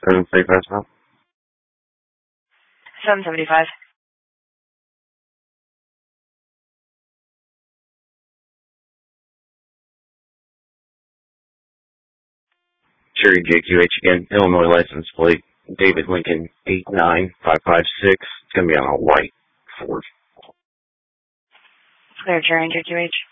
735 775. Cherry JQH again. Illinois license plate. David Lincoln 89556. It's going to be on a white Ford. Clear, Cherry JQH.